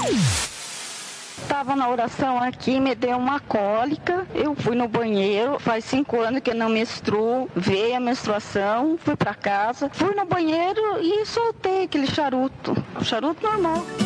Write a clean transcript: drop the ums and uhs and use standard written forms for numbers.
Estava na oração aqui, me deu uma cólica, eu fui no banheiro, faz 5 anos que eu não menstruo, veio a menstruação, fui para casa, fui no banheiro e soltei aquele charuto, o charuto normal.